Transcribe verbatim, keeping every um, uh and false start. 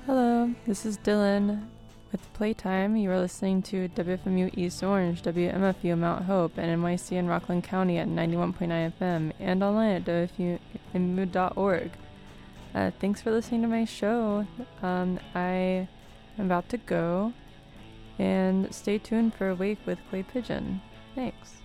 Hello, this is Dylan with Playtime. You are listening to W F M U East Orange, W M F U Mount Hope, and N Y C in Rockland County at ninety-one point nine F M and online at W F U M U dot org. Uh, thanks for listening to my show. Um, I am about to go, and stay tuned for Awake with Clay Pigeon. Thanks.